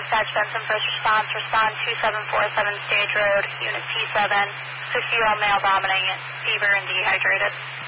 dispatch Benson first response. Respond 2747 Stage Road, Unit T7. 50-year-old male vomiting, fever, and dehydrated.